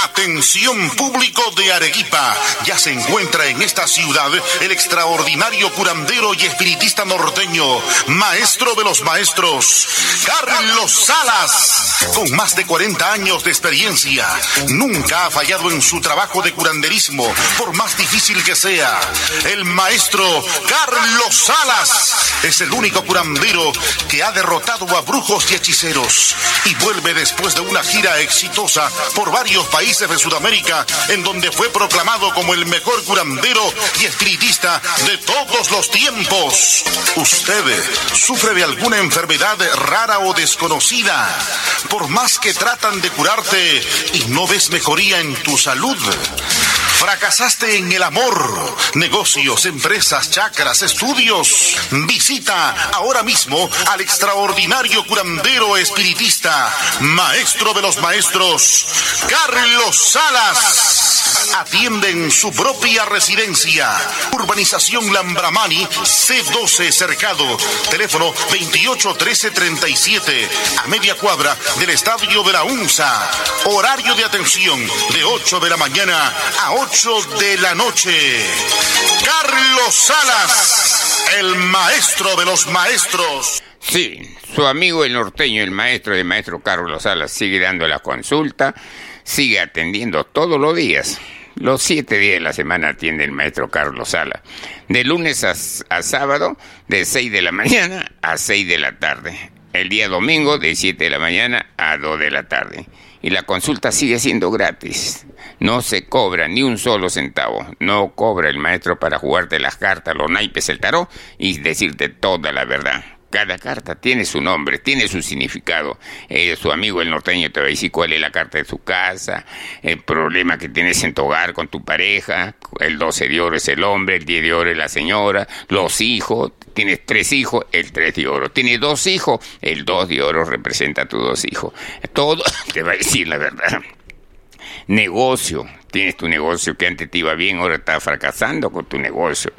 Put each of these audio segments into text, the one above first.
Atención público de Arequipa, ya se encuentra en esta ciudad el extraordinario curandero y espiritista norteño, maestro de los maestros, Carlos Salas. Con más de 40 años de experiencia, nunca ha fallado en su trabajo de curanderismo, por más difícil que sea. El maestro Carlos Salas es el único curandero que ha derrotado a brujos y hechiceros y vuelve después de una gira exitosa por varios países de Sudamérica, en donde fue proclamado como el mejor curandero y espiritista de todos los tiempos. ¿Usted sufre de alguna enfermedad rara o desconocida? Por más que tratan de curarte y no ves mejoría en tu salud. ¿Fracasaste en el amor, negocios, empresas, chakras, estudios? Visita ahora mismo al extraordinario curandero espiritista, maestro de los maestros, Carlos Salas. Atiende en su propia residencia. Urbanización Lambramani, C12 Cercado. Teléfono 281337, a media cuadra del estadio de la UNSA. Horario de atención de 8 de la mañana a 8 de la noche. Carlos Salas, el maestro de los maestros. Sí, su amigo el norteño, el maestro Carlos Salas, sigue dando la consulta, sigue atendiendo todos los días. Los 7 días de la semana atiende el maestro Carlos Salas. De lunes a sábado, de 6 de la mañana a 6 de la tarde. El día domingo, de 7 de la mañana a 2 de la tarde. Y la consulta sigue siendo gratis. No se cobra ni un solo centavo. No cobra el maestro para jugarte las cartas, los naipes, el tarot y decirte toda la verdad. Cada carta tiene su nombre, tiene su significado. Su amigo el norteño te va a decir cuál es la carta de su casa, el problema que tienes en tu hogar con tu pareja. El 12 de oro es el hombre, el 10 de oro es la señora, los hijos. Tienes 3 hijos, el 3 de oro. Tienes 2 hijos, el 2 de oro representa a tus 2 hijos. Todo te va a decir la verdad. Negocio, tienes tu negocio que antes te iba bien, ahora estás fracasando con tu negocio.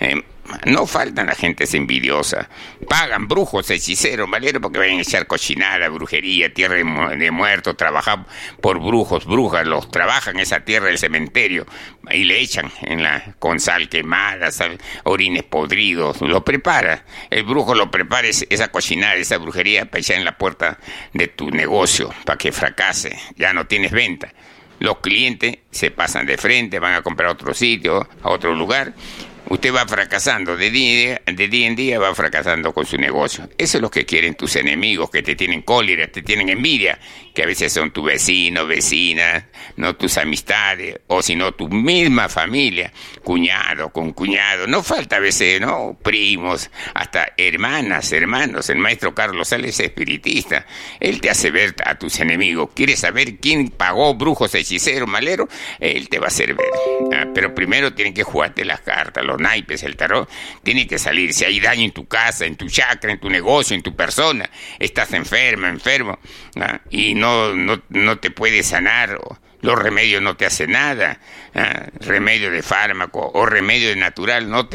No faltan la gente es envidiosa. Pagan brujos, hechiceros, valeros, porque vayan a echar cochinada, brujería, tierra de muertos, trabajar por brujos, brujas, los trabajan esa tierra del cementerio y le echan con sal quemada, orines podridos, lo prepara. El brujo lo prepara esa cochinada, esa brujería para echar en la puerta de tu negocio, para que fracase, ya no tienes venta. Los clientes se pasan de frente, van a comprar a otro sitio, a otro lugar. Usted va fracasando, de día en día va fracasando con su negocio. Eso es lo que quieren tus enemigos, que te tienen cólera, te tienen envidia, que a veces son tu vecino, vecina, no tus amistades, o si no tu misma familia, cuñado con cuñado. No falta a veces, ¿no? Primos, hasta hermanas, hermanos. El maestro Carlos Salas es espiritista. Él te hace ver a tus enemigos. ¿Quieres saber quién pagó brujos, hechiceros, maleros? Él te va a hacer ver. Pero primero tienen que jugarte las cartas, los naipes, el tarot. Tiene que salir. Si hay daño en tu casa, en tu chakra, en tu negocio, en tu persona, estás enfermo, y no te puedes sanar, los remedios no te hacen nada, remedio de fármaco o remedio de natural no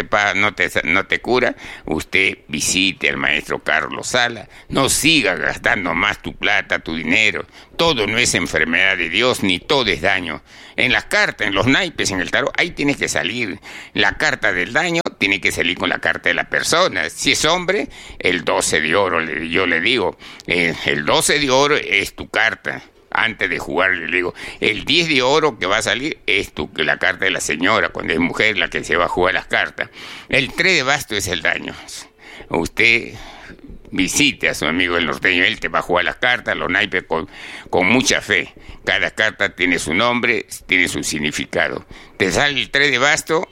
te cura, usted visite al maestro Carlos Salas. No siga gastando más tu plata, tu dinero. Todo no es enfermedad de Dios, ni todo es daño. En las cartas, en los naipes, en el tarot, ahí tiene que salir la carta del daño, tiene que salir con la carta de la persona. Si es hombre, el 12 de oro, yo le digo, el 12 de oro es tu carta. Antes de jugar, le digo, el 10 de oro que va a salir es la carta de la señora, cuando es mujer la que se va a jugar las cartas. El 3 de basto es el daño. Usted visite a su amigo el norteño, él te va a jugar las cartas, los naipes con mucha fe. Cada carta tiene su nombre, tiene su significado. Te sale el 3 de basto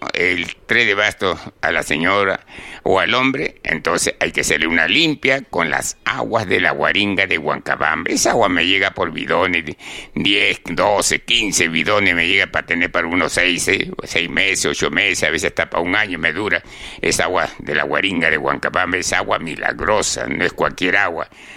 a la señora o al hombre, entonces hay que hacerle una limpia con las aguas de la guaringa de Huancabamba. Esa agua me llega por bidones, 10, 12, 15 bidones me llega para tener para unos 6 meses, 8 meses, a veces hasta para un año me dura. Esa agua de la guaringa de Huancabamba es agua milagrosa, no es cualquier agua.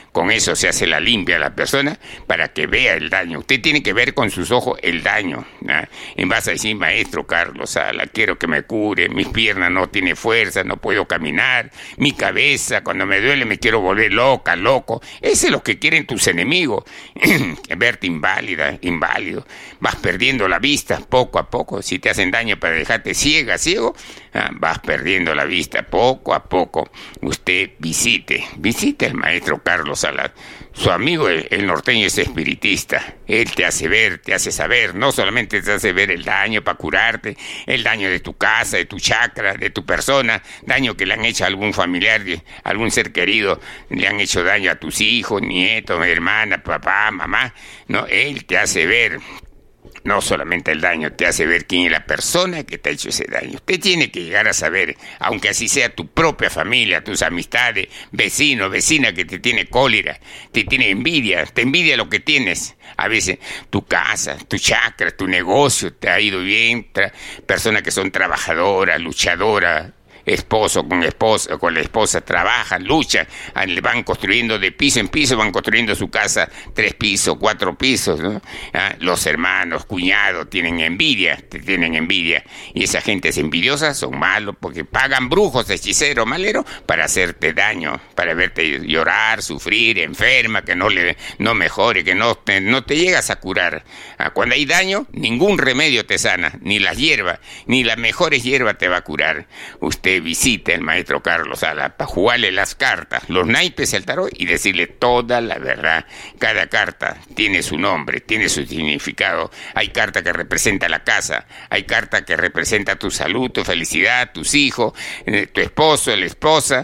Con eso se hace la limpia a la persona para que vea el daño. Usted tiene que ver con sus ojos el daño, ¿no? Y vas a decir, maestro Carlos Sala, quiero que me cure, mis piernas no tienen fuerza, no puedo caminar, mi cabeza cuando me duele me quiero volver loco. Eso es lo que quieren tus enemigos, verte inválido. Vas perdiendo la vista poco a poco. Si te hacen daño para dejarte ciego, vas perdiendo la vista poco a poco. Usted visite al maestro Carlos Sala. Su amigo el norteño es espiritista. Él te hace ver, te hace saber. No solamente te hace ver el daño para curarte, el daño de tu casa, de tu chakra, de tu persona, daño que le han hecho a algún familiar, a algún ser querido, le han hecho daño a tus hijos, nietos, hermana, papá, mamá. No, él te hace ver. No solamente el daño, te hace ver quién es la persona que te ha hecho ese daño. Usted tiene que llegar a saber, aunque así sea tu propia familia, tus amistades, vecino, vecina que te tiene cólera, te tiene envidia, te envidia lo que tienes. A veces tu casa, tu chakra, tu negocio te ha ido bien, personas que son trabajadoras, luchadoras, esposo con la esposa trabajan, luchan, van construyendo de piso en piso, van construyendo su casa 3 pisos, 4 pisos, ¿no? Los hermanos, cuñados te tienen envidia, y esa gente es envidiosa, son malos porque pagan brujos, hechiceros, maleros para hacerte daño, para verte llorar, sufrir, enferma, que no mejore, que no te llegas a curar. Cuando hay daño, ningún remedio te sana, ni las hierbas, ni las mejores hierbas te va a curar. Usted visite al maestro Carlos Sala para jugarle las cartas, los naipes, el tarot y decirle toda la verdad. Cada carta tiene su nombre, tiene su significado. Hay carta que representa la casa, hay carta que representa tu salud, tu felicidad, tus hijos, tu esposo, la esposa,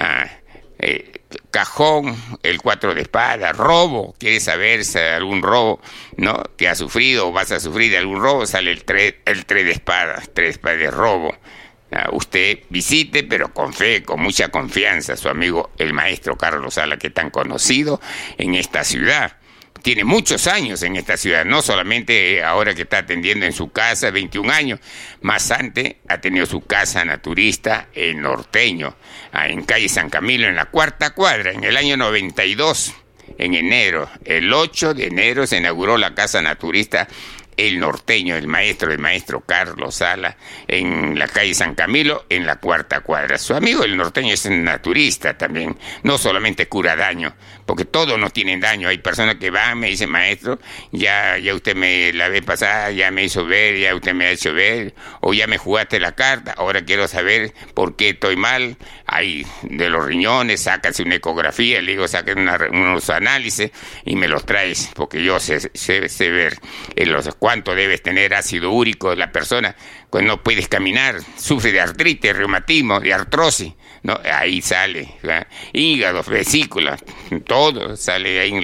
cajón, el 4 de espada, robo, quieres saber si hay algún robo, ¿no? Que has sufrido o vas a sufrir de algún robo, sale el 3 de espada, 3 de espada de robo. Usted visite, pero con fe, con mucha confianza, su amigo el maestro Carlos Sala, que es tan conocido en esta ciudad. Tiene muchos años en esta ciudad, no solamente ahora que está atendiendo en su casa, 21 años, más antes ha tenido su casa naturista El Norteño, en calle San Camilo, en la 4ª cuadra, en el año 92, en enero, el 8 de enero se inauguró la casa naturista El Norteño, el maestro Carlos Sala, en la calle San Camilo, en la 4ª cuadra. Su amigo el norteño es naturista también, no solamente cura daño, porque todos nos tienen daño. Hay personas que van, me dicen, maestro, ya usted la vez pasada ya me hizo ver, ya usted me ha hecho ver, o ya me jugaste la carta, ahora quiero saber por qué estoy mal. Hay de los riñones, sácase una ecografía, le digo, saquen unos análisis y me los traes, porque yo sé ver cuánto debes tener ácido úrico de la persona cuando no puedes caminar, sufre de artritis, reumatismo, de artrosis, ¿no? Ahí sale, ¿verdad? Hígado, vesícula, todo sale ahí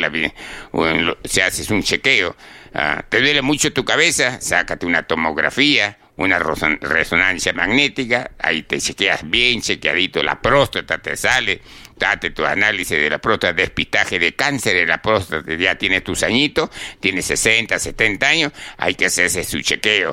se hace un chequeo. ¿Te duele mucho tu cabeza? Sácate una tomografía, una resonancia magnética, ahí te chequeas bien, chequeadito, la próstata te sale, date tu análisis de la próstata, despistaje de cáncer de la próstata, ya tienes tus añitos, tienes 60, 70 años, hay que hacerse su chequeo.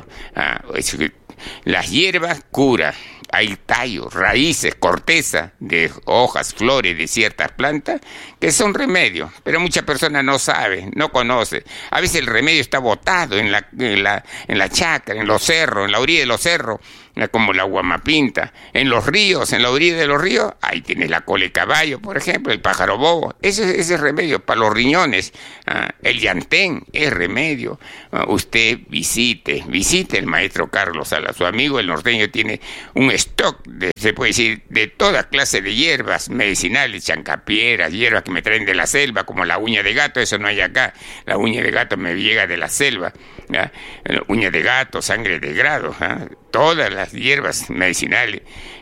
Las hierbas curan. Hay tallos, raíces, corteza de hojas, flores de ciertas plantas que son remedios, pero muchas personas no saben, no conocen. A veces el remedio está botado en la chacra, en los cerros, en la orilla de los cerros, como la guamapinta, en los ríos, en la orilla de los ríos, ahí tienes la cola de caballo, por ejemplo, el pájaro bobo, ese es remedio para los riñones. El llantén es remedio. Usted visite el maestro Carlos Sala, su amigo el norteño tiene un stock, se puede decir, de toda clase de hierbas medicinales, chancapieras, hierbas que me traen de la selva, como la uña de gato, eso no hay acá, la uña de gato me llega de la selva, uña de gato, sangre de grado, todas las hierbas medicinales,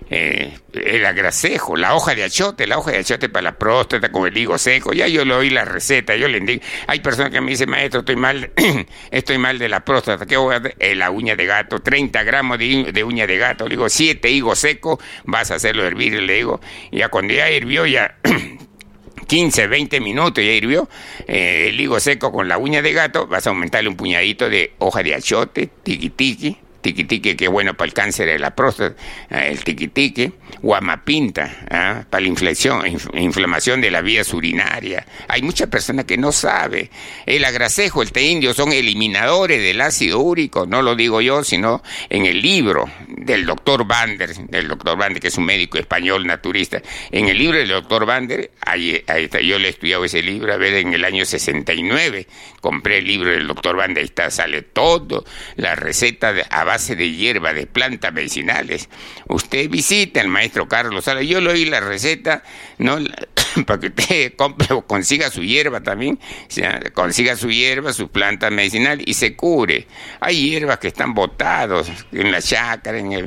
el agracejo, la hoja de achote para la próstata, con el higo seco, ya yo le oí la receta, yo le digo, hay personas que me dicen, maestro, estoy mal de la próstata, ¿qué voy a hacer? La uña de gato, 30 gramos de uña de gato, le digo, 7 higos secos, vas a hacerlo hervir, le digo, ya cuando ya hirvió, ya 15, 20 minutos ya hirvió, el higo seco con la uña de gato, vas a aumentarle un puñadito de hoja de achote, tiqui, tiquitique, que es bueno para el cáncer de la próstata, el tiquitique, guamapinta, para la inflamación de las vías urinarias. Hay muchas personas que no saben. El agracejo, el té indio son eliminadores del ácido úrico, no lo digo yo, sino en el libro del doctor Bander, que es un médico español naturista. En el libro del doctor Bander, ahí está, yo le he estudiado ese libro, a ver, en el año 69, compré el libro del doctor Bander, ahí está, sale todo, la receta a base de hierba, de plantas medicinales. Usted visita al maestro Carlos Sala, yo le doy la receta, ¿no? Para que usted compre o consiga su hierba también, o sea, consiga su hierba, su planta medicinal y se cure. Hay hierbas que están botadas en la chácara, en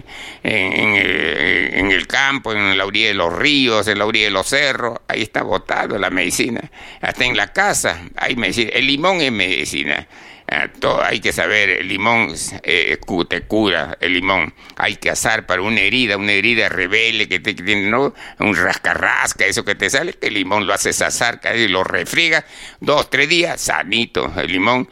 el campo, en la orilla de los ríos, en la orilla de los cerros, ahí está botado la medicina. Hasta en la casa hay medicina. El limón es medicina. Hay que saber, el limón te cura, el limón. Hay que asar para una herida rebelde que tiene, ¿no? Un rascarrasca, eso que te sale, el limón lo haces asar, y lo refriega 2-3 días, sanito. El limón,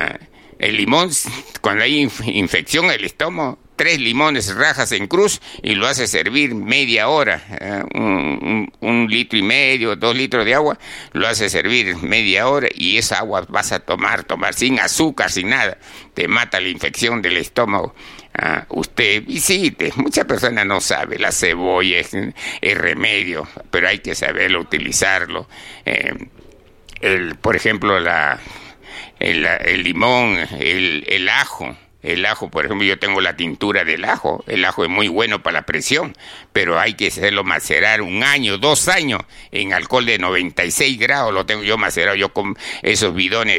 cuando hay infección en el estómago, 3 limones rajas en cruz y lo hace servir media hora, 1,5 litros, 2 litros de agua, lo hace servir media hora y esa agua vas a tomar sin azúcar, sin nada, te mata la infección del estómago. Usted visite, muchas personas no saben, la cebolla es remedio, pero hay que saberlo utilizarlo. Por ejemplo, el limón, el ajo. El ajo, por ejemplo, yo tengo la tintura del ajo. El ajo es muy bueno para la presión, pero hay que hacerlo macerar 1 año, 2 años en alcohol de 96 grados. Lo tengo yo macerado, yo con esos bidones,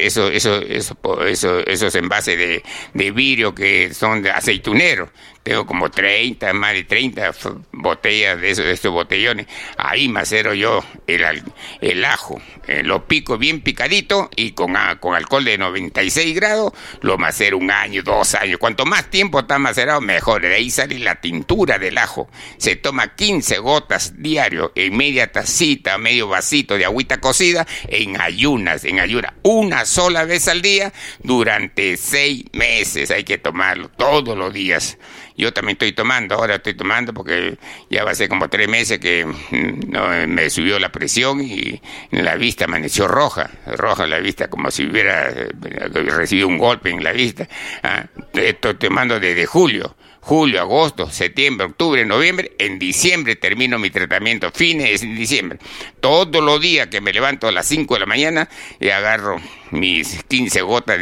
esos envases de vidrio que son de aceituneros. Tengo como más de 30 botellas de esos botellones. Ahí macero yo el ajo. Lo pico bien picadito y con alcohol de 96 grados lo macero 1 año, 2 años. Cuanto más tiempo está macerado, mejor. De ahí sale la tintura del ajo. Se toma 15 gotas diario en media tacita, medio vasito de agüita cocida en ayunas. Una sola vez al día durante 6 meses. Hay que tomarlo todos los días. Yo también ahora estoy tomando porque ya va a ser como 3 meses que me subió la presión y la vista amaneció roja la vista, como si hubiera recibido un golpe en la vista. Estoy tomando desde julio, agosto, septiembre, octubre, noviembre. En diciembre termino mi tratamiento, fines de diciembre. Todos los días que me levanto a las 5 de la mañana y agarro mis 15 gotas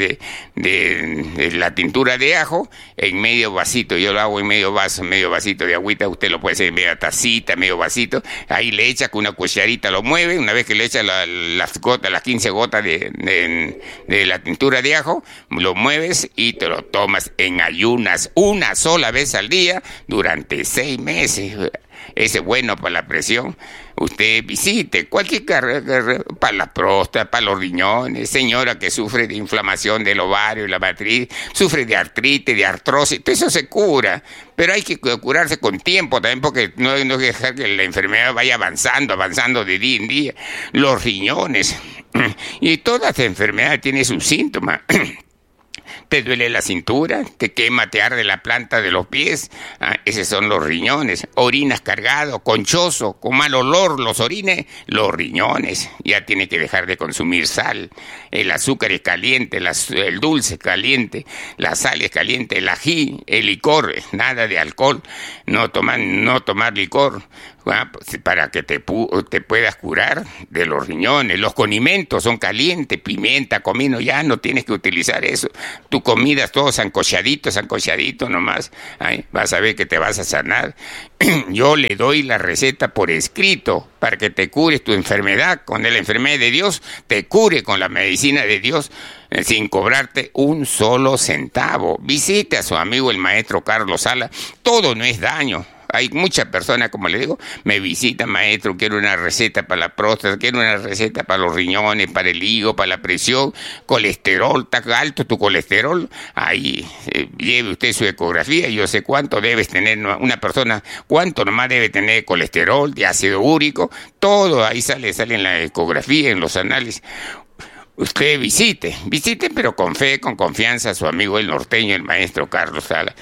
de la tintura de ajo en medio vasito. Yo lo hago en medio vasito de agüita. Usted lo puede hacer en media tacita, medio vasito. Ahí le echa con una cucharita, lo mueve. Una vez que le echa las 15 gotas de la tintura de ajo, lo mueves y te lo tomas en ayunas una sola vez al día durante 6 meses. Ese es bueno para la presión. Usted visite cualquier para la próstata, para los riñones, señora que sufre de inflamación del ovario y la matriz, sufre de artritis, de artrosis, todo eso se cura, pero hay que curarse con tiempo también, porque no hay que dejar que la enfermedad vaya avanzando de día en día. Los riñones, y todas las enfermedades tienen sus síntomas. Te duele la cintura, te quema, te arde la planta de los pies, esos son los riñones. Orinas cargado, conchoso, con mal olor los orines, los riñones. Ya tiene que dejar de consumir sal. El azúcar es caliente, el dulce es caliente, la sal es caliente, el ají, el licor, nada de alcohol, no tomar licor. Para que te puedas curar de los riñones. Los condimentos son calientes, pimienta, comino, ya no tienes que utilizar eso. Tu comida es todo sancochadito nomás. Vas a ver que te vas a sanar. Yo le doy la receta por escrito para que te cures tu enfermedad. Con la enfermedad de Dios, te cure con la medicina de Dios sin cobrarte un solo centavo. Visite a su amigo el maestro Carlos Sala. Todo no es daño. Hay muchas personas, como le digo, me visitan, maestro, quiero una receta para la próstata, quiero una receta para los riñones, para el hígado, para la presión, colesterol, está alto tu colesterol. Ahí lleve usted su ecografía, yo sé cuánto debes tener una persona, cuánto nomás debe tener de colesterol, de ácido úrico, todo ahí sale en la ecografía, en los análisis. Usted visite, pero con fe, con confianza a su amigo el norteño, el maestro Carlos Sala.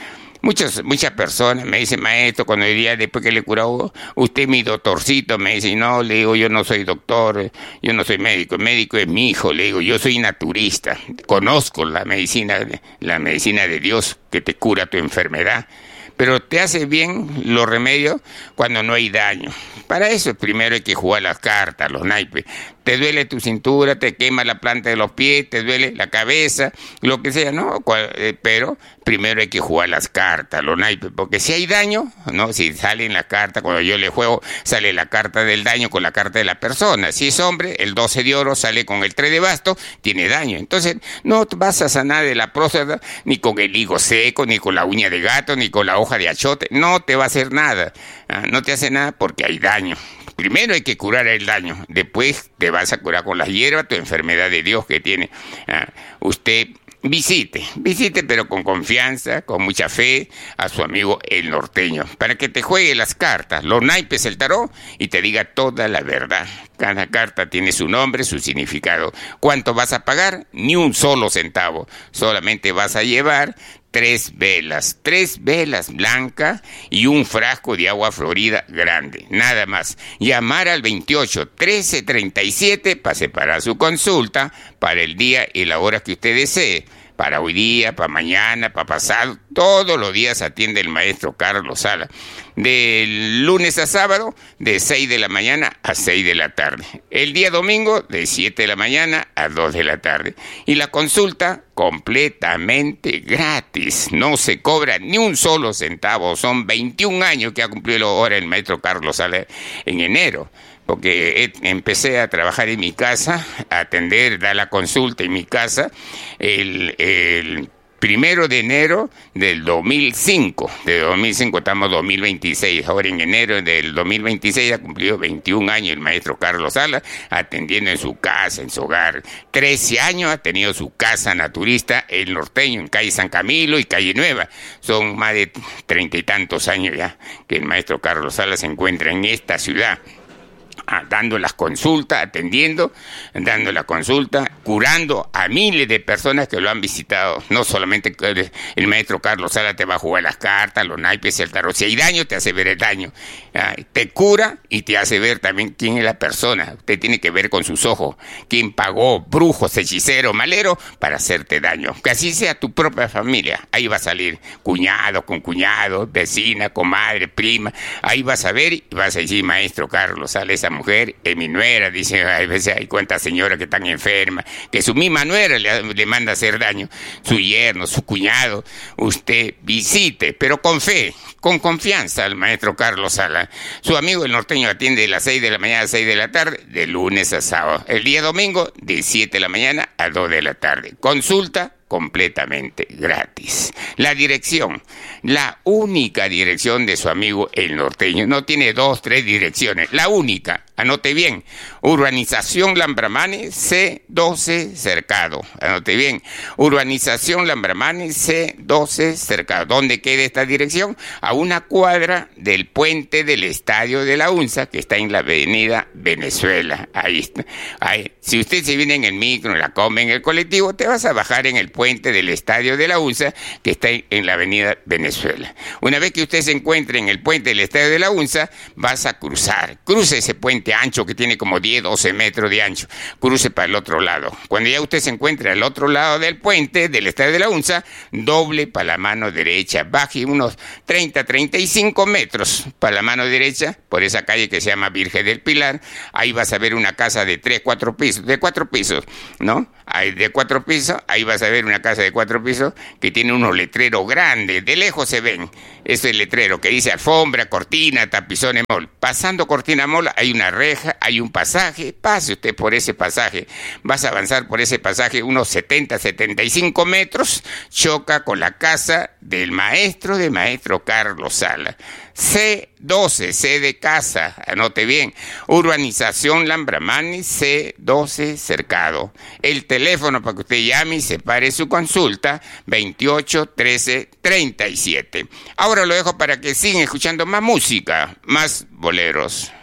Muchas personas me dicen, maestro, cuando el día después que le he curado, usted es mi doctorcito, me dice, no, le digo, yo no soy doctor, yo no soy médico, el médico es mi hijo, le digo, yo soy naturista, conozco la medicina de Dios que te cura tu enfermedad, pero te hace bien los remedios cuando no hay daño. Para eso primero hay que jugar las cartas, los naipes. Te duele tu cintura, te quema la planta de los pies, te duele la cabeza, lo que sea, ¿no? Pero primero hay que jugar las cartas, los naipes, porque si hay daño, ¿no? Si sale en la carta, cuando yo le juego, sale la carta del daño con la carta de la persona. Si es hombre, el 12 de oro sale con el 3 de basto, tiene daño. Entonces, no vas a sanar de la próstata ni con el higo seco, ni con la uña de gato, ni con la hoja de achote. No te va a hacer nada. No te hace nada porque hay daño. Primero hay que curar el daño, después te vas a curar con las hierbas tu enfermedad de Dios que tiene. Usted visite, pero con confianza, con mucha fe, a su amigo el norteño, para que te juegue las cartas, los naipes, el tarot, y te diga toda la verdad. Cada carta tiene su nombre, su significado. ¿Cuánto vas a pagar? Ni un solo centavo, solamente vas a llevar 3 velas blancas y un frasco de agua florida grande, nada más. Llamar al 28 13 37 para separar su consulta para el día y la hora que usted desee. Para hoy día, para mañana, para pasado, todos los días atiende el maestro Carlos Sala. De lunes a sábado, de 6 de la mañana a 6 de la tarde. El día domingo, de 7 de la mañana a 2 de la tarde. Y la consulta completamente gratis. No se cobra ni un solo centavo. Son 21 años que ha cumplido ahora el maestro Carlos Sala en enero. Porque empecé a trabajar en mi casa, a atender, dar la consulta en mi casa, el 1 de enero del 2005. De 2005 estamos 2026. Ahora en enero del 2026 ha cumplido 21 años el maestro Carlos Sala, atendiendo en su casa, en su hogar. 13 años ha tenido su casa naturista, el norteño, en calle San Camilo y calle Nueva. Son más de 30 y tantos años ya que el maestro Carlos Sala se encuentra en esta ciudad. Dando las consultas, atendiendo, dando la consulta, curando a miles de personas que lo han visitado. No solamente el maestro Carlos Sala te va a jugar las cartas, los naipes, el tarot. Si hay daño, te hace ver el daño. Te cura y te hace ver también quién es la persona. Usted tiene que ver con sus ojos quién pagó, brujos, hechiceros, maleros, para hacerte daño. Que así sea tu propia familia. Ahí va a salir cuñado con cuñado, vecina, comadre, prima. Ahí vas a ver y vas a decir, maestro Carlos Sala, esa mujer es mi nuera. Dice, a veces hay cuantas señoras que están enfermas, que su misma nuera le manda a hacer daño. Su yerno, su cuñado. Usted visite, pero con fe, con confianza al maestro Carlos Sala. Su amigo el norteño atiende de las 6 de la mañana a 6 de la tarde, de lunes a sábado. El día domingo, de 7 de la mañana a 2 de la tarde. Consulta completamente gratis. La dirección, la única dirección de su amigo el norteño. No tiene 2, 3 direcciones. La única, anote bien. Urbanización Lambramani, C12 Cercado. Anote bien. Urbanización Lambramani, C12 Cercado. ¿Dónde queda esta dirección? A una cuadra del puente del Estadio de la UNSA, que está en la avenida Venezuela. Ahí está. Ahí. Si usted se viene en el micro, en la come, en el colectivo, te vas a bajar en el puente del Estadio de la UNSA, que está en la avenida Venezuela. Una vez que usted se encuentre en el puente del Estadio de la UNSA, vas a cruzar. Cruce ese puente ancho que tiene como 10, 12 metros de ancho. Cruce para el otro lado. Cuando ya usted se encuentre al otro lado del puente del Estadio de la UNSA, doble para la mano derecha. Baje unos 30, 35 metros para la mano derecha, por esa calle que se llama Virgen del Pilar. Ahí vas a ver una casa de 3, 4 pisos, de 4 pisos, ¿no? De 4 pisos, ahí vas a ver una casa de 4 pisos que tiene unos letreros grandes, de lejos se ven. Ese es el letrero que dice alfombra, cortina, tapizones, mall. Pasando cortina mall hay una reja, hay un pasaje, pase usted por ese pasaje. Vas a avanzar por ese pasaje unos 70, 75 metros, choca con la casa del maestro Carlos Sala. C12, C de casa, anote bien. Urbanización Lambramani, C12 Cercado. El teléfono para que usted llame y separe su consulta, 28 13 37. Ahora lo dejo para que sigan escuchando más música, más boleros.